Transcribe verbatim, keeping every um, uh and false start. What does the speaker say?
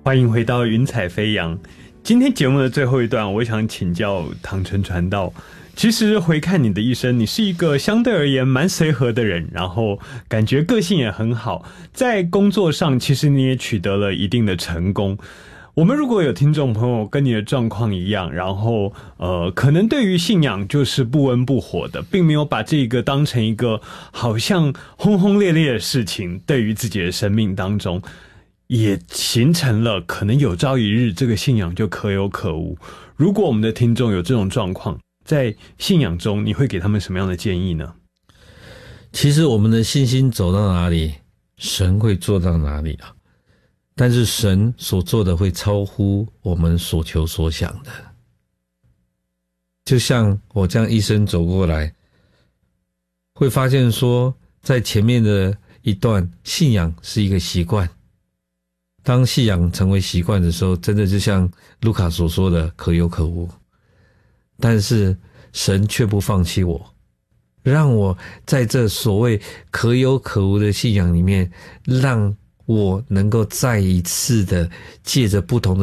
欢迎回到云彩飞扬。今天节目的最后一段，我想请教唐晨传道。其实回看你的一生，你是一个相对而言蛮随和的人，然后感觉个性也很好，在工作上其实你也取得了一定的成功。我们如果有听众朋友跟你的状况一样，然后呃，可能对于信仰就是不温不火的，并没有把这个当成一个好像轰轰烈烈的事情，对于自己的生命当中也形成了可能有朝一日这个信仰就可有可无。如果我们的听众有这种状况，在信仰中你会给他们什么样的建议呢？ 其实我们的信心走到哪里，神会做到哪里啊。但是神所做的会超乎我们所求所想的。就像我这样一生走过来，会发现说，在前面的一段，信仰是一个习惯。当信仰成为习惯的时候，真的就像路卡所说的，可有可无。但是神却不放弃我，让我在这所谓可有可无的信仰里面，让我能够再一次的借着不同的